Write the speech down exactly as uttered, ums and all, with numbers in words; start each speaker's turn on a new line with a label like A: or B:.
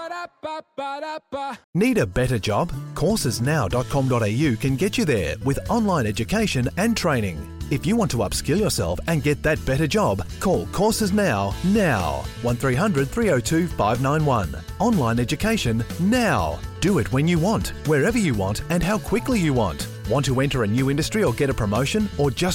A: Ba-da-ba-ba-da-ba.
B: Need a better job? courses now dot com dot a u can get you there with online education and training. If you want to upskill yourself and get that better job, call Courses Now, now. one three hundred three oh two five nine one. Online education now. Do it when you want, wherever you want and how quickly you want. Want to enter a new industry or get a promotion or just